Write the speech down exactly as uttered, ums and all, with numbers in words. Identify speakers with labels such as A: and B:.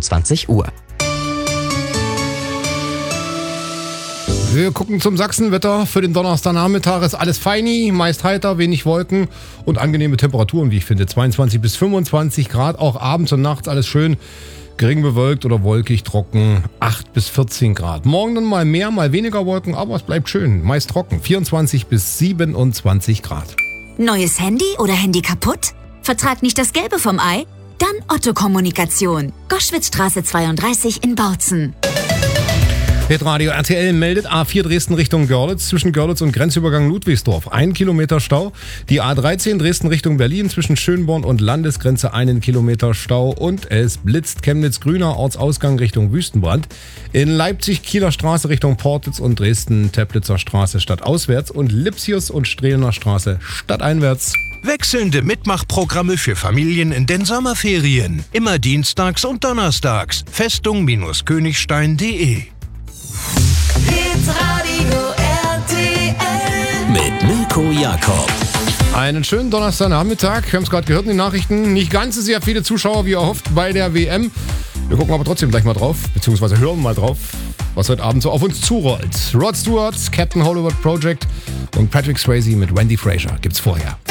A: achtundzwanzig Uhr.
B: Wir gucken zum Sachsenwetter. Für den Donnerstagnachmittag ist alles feini, meist heiter, wenig Wolken und angenehme Temperaturen, wie ich finde. zweiundzwanzig bis fünfundzwanzig Grad, auch abends und nachts alles schön. Gering bewölkt oder wolkig, trocken, acht bis vierzehn Grad. Morgen dann mal mehr, mal weniger Wolken, aber es bleibt schön, meist trocken, vierundzwanzig bis siebenundzwanzig Grad.
C: Neues Handy oder Handy kaputt? Vertrag nicht das Gelbe vom Ei? Dann Otto Kommunikation. Goschwitzstraße zweiunddreißig in Bautzen.
B: Hitradio R T L meldet A vier Dresden Richtung Görlitz, zwischen Görlitz und Grenzübergang Ludwigsdorf. Ein Kilometer Stau. Die A dreizehn Dresden Richtung Berlin, zwischen Schönborn und Landesgrenze einen Kilometer Stau. Und es blitzt Chemnitz-Grüner, Ortsausgang Richtung Wüstenbrand. In Leipzig Kieler Straße Richtung Portitz und Dresden Teplitzer Straße stadtauswärts. Und Lipsius und Strehlener Straße stadteinwärts.
D: Wechselnde Mitmachprogramme für Familien in den Sommerferien. Immer dienstags und donnerstags. Festung-Königstein punkt de.
E: Hitradio R T L
F: mit Mirko Jakob.
B: Einen schönen Donnerstagnachmittag. Wir haben es gerade gehört in den Nachrichten. Nicht ganz so sehr viele Zuschauer wie erhofft bei der W M. Wir gucken aber trotzdem gleich mal drauf, beziehungsweise hören mal drauf, was heute Abend so auf uns zurollt. Rod Stewart, Captain Hollywood Project und Patrick Swayze mit Wendy Fraser gibt's vorher.